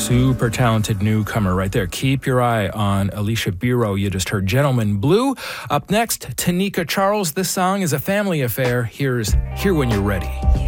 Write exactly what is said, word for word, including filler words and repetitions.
Super talented newcomer right there. Keep your eye on Alicia Biro. You just heard Gentleman Blue. Up next, Tanika Charles. This song is a family affair. Here's Here When You're Ready.